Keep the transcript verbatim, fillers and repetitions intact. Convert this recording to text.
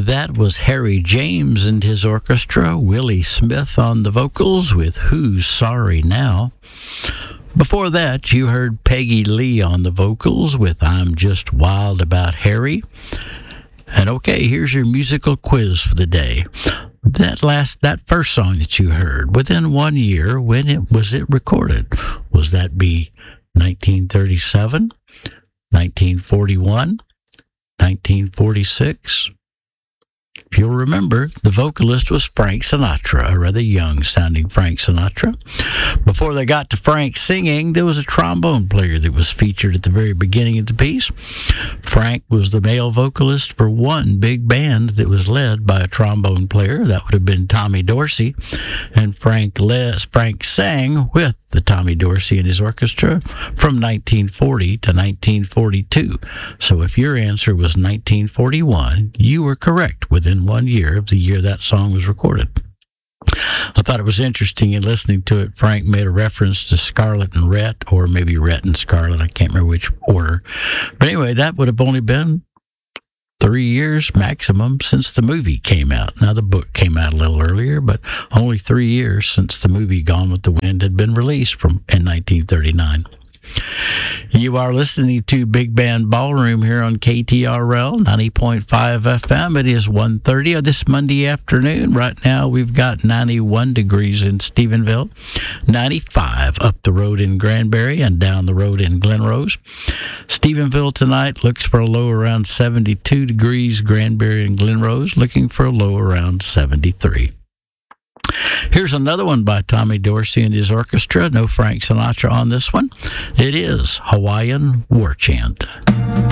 That was Harry James and his orchestra, Willie Smith on the vocals with Who's Sorry Now. Before that, you heard Peggy Lee on the vocals with I'm Just Wild About Harry. And okay, here's your musical quiz for the day. That last, that first song that you heard, within one year, when it was it recorded? Was that be nineteen thirty-seven, nineteen forty-one, nineteen forty-six? If you'll remember, the vocalist was Frank Sinatra, a rather young-sounding Frank Sinatra. Before they got to Frank singing, there was a trombone player that was featured at the very beginning of the piece. Frank was the male vocalist for one big band that was led by a trombone player. That would have been Tommy Dorsey. And Frank, les, Frank sang with the Tommy Dorsey and his orchestra from nineteen forty to nineteen forty-two. So if your answer was nineteen forty-one, you were correct within one year of the year that song was recorded. I thought it was interesting in listening to it. Frank made a reference to Scarlett and Rhett, or maybe Rhett and Scarlett. I can't remember which order. But anyway, that would have only been three years maximum since the movie came out. Now, the book came out a little earlier, but only three years since the movie Gone with the Wind had been released from in nineteen thirty-nine. You are listening to Big Band Ballroom here on K T R L ninety point five F M. It is one thirty of this Monday afternoon. Right now we've got ninety-one degrees in Stephenville, ninety-five up the road in Granbury and down the road in Glenrose. Stephenville tonight looks for a low around seventy-two degrees. Granbury and Glenrose looking for a low around seventy-three. Here's another one by Tommy Dorsey and his orchestra. No Frank Sinatra on this one. It is Hawaiian War Chant.